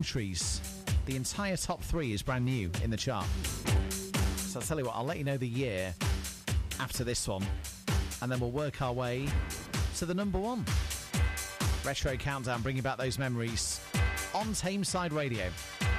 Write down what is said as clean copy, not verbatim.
entries. The entire top 3 is brand new in the chart. So I'll tell you what, I'll let you know the year after this one, and then we'll work our way to the number 1. Retro Countdown, bringing back those memories on Tameside Radio.